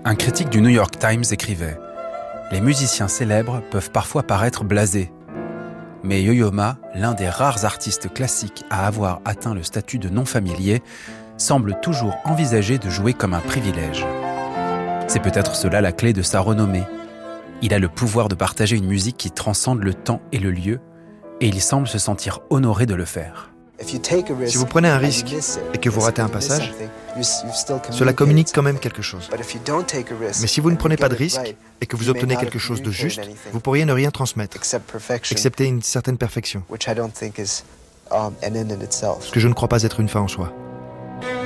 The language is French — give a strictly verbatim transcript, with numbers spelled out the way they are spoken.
Un critique du New York Times écrivait « Les musiciens célèbres peuvent parfois paraître blasés. Mais Yo-Yo Ma, l'un des rares artistes classiques à avoir atteint le statut de non-familier, semble toujours envisager de jouer comme un privilège. C'est peut-être cela la clé de sa renommée. Il a le pouvoir de partager une musique qui transcende le temps et le lieu, et il semble se sentir honoré de le faire. » Si vous prenez un risque et que vous ratez un passage, cela communique quand même quelque chose. Mais si vous ne prenez pas de risque et que vous obtenez quelque chose de juste, vous pourriez ne rien transmettre, excepté une certaine perfection, ce que je ne crois pas être une fin en soi.